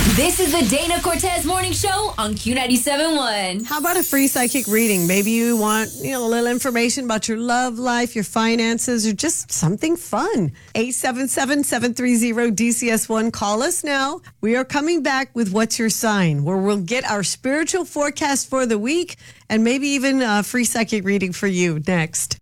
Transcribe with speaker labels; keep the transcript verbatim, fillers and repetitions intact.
Speaker 1: This is the Dana Cortez Morning Show on Q ninety-seven point one.
Speaker 2: How about a free psychic reading? Maybe you want, you know, a little information about your love life, your finances, or just something fun. eight seven seven, seven three zero, D C S one. Call us now. We are coming back with What's Your Sign, where we'll get our spiritual forecast for the week and maybe even a free psychic reading for you next.